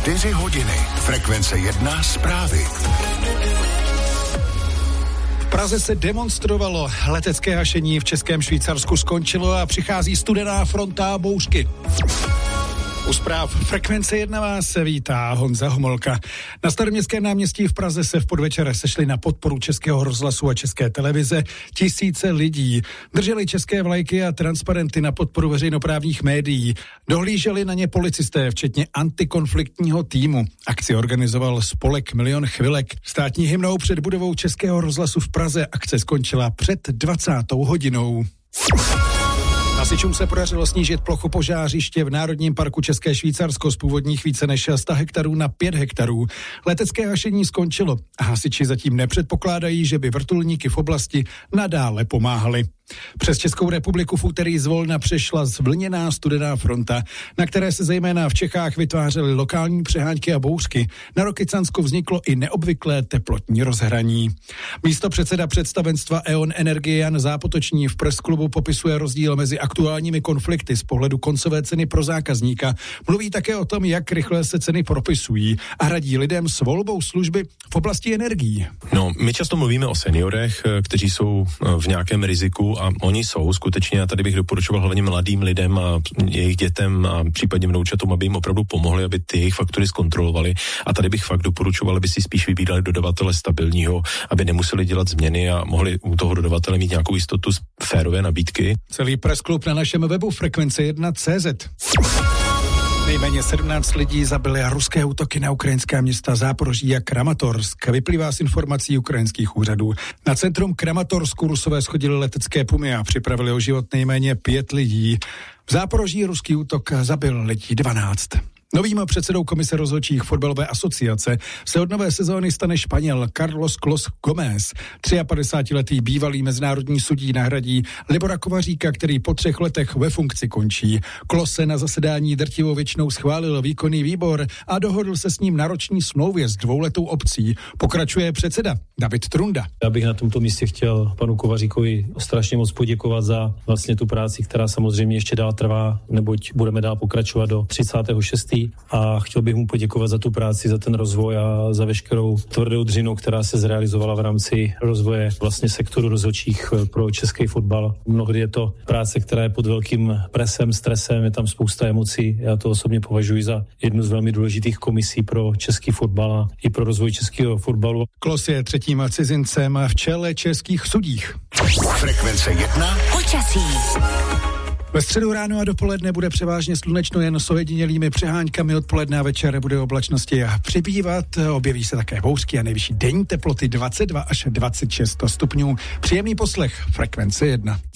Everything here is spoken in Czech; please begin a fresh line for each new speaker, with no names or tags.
4 hodiny. Frekvence 1 zprávy.
V Praze se demonstrovalo, letecké hašení v Českém Švýcarsku skončilo a přichází studená fronta a bouřky. U zpráv Frekvence 1 vás se vítá Honza Homolka. Na Staroměstském náměstí v Praze se v podvečer sešli na podporu Českého rozhlasu a České televize tisíce lidí. Drželi české vlajky a transparenty na podporu veřejnoprávních médií. Dohlíželi na ně policisté, včetně antikonfliktního týmu. Akci organizoval spolek Milion chvilek. Státní hymnou před budovou Českého rozhlasu v Praze akce skončila před 20. hodinou. Hasičům se podařilo snížit plochu požářiště v Národním parku České Švýcarsko z původních více než 100 hektarů na 5 hektarů. Letecké hašení skončilo a hasiči zatím nepředpokládají, že by vrtulníky v oblasti nadále pomáhaly. Přes Českou republiku v úterý zvolna přešla zvlněná studená fronta, na které se zejména v Čechách vytvářely lokální přeháňky a bouřky. Na Rokycansku vzniklo i neobvyklé teplotní rozhraní. Místopředseda představenstva E.ON Energie Jan Zápotoční v pressklubu popisuje rozdíl mezi aktuálními konflikty z pohledu koncové ceny pro zákazníka. Mluví také o tom, jak rychle se ceny propisují a radí lidem s volbou služby v oblasti energií.
No, my často mluvíme o seniorech, kteří jsou v nějakém riziku a oni jsou skutečně, a tady bych doporučoval hlavně mladým lidem a jejich dětem a případně vnoučatům, aby jim opravdu pomohli, aby ty jejich faktury zkontrolovali. A tady bych fakt doporučoval, aby si spíš vybírali dodavatele stabilního, aby nemuseli dělat změny a mohli u toho dodavatele mít nějakou jistotu z férové nabídky.
Celý pressklub na našem webu Frekvence1.cz. Nejméně 17 lidí zabily ruské útoky na ukrajinská města Záporoží a Kramatorsk. Vyplývá z informací ukrajinských úřadů. Na centrum Kramatorsku Rusové shodili letecké pumy a připravili o život nejméně 5 lidí. V Záporoží ruský útok zabil lidí 12. Novým předsedou komise rozhodčích fotbalové asociace se od nové sezóny stane Španěl Carlos Clos Gómez. 53letý bývalý mezinárodní sudí nahradí Libora Kovaříka, který po 3 letech ve funkci končí. Clos se na zasedání drtivou většinou schválil výkonný výbor a dohodl se s ním na roční smlouvě s 2letou opcí. Pokračuje předseda David Trunda.
Já bych na tomto místě chtěl panu Kovaříkovi strašně moc poděkovat za vlastně tu práci, která samozřejmě ještě dál trvá, neboť budeme dál pokračovat do 36. A chtěl bych mu poděkovat za tu práci, za ten rozvoj a za veškerou tvrdou dřinu, která se zrealizovala v rámci rozvoje vlastně sektoru rozhodčích pro český fotbal. Mnohdy je to práce, která je pod velkým presem, stresem, je tam spousta emocí. Já to osobně považuji za jednu z velmi důležitých komisí pro český fotbal a i pro rozvoj českého fotbalu.
Klos je 3. cizincem v čele českých sudích.
Frekvence 1.
Počasí.
Ve středu ráno a dopoledne bude převážně slunečno, jen s ojedinělými přehánkami. Odpoledne a večer bude oblačnosti přibývat. Objeví se také bouřky a nejvyšší denní teploty 22 až 26 stupňů. Příjemný poslech Frekvence 1.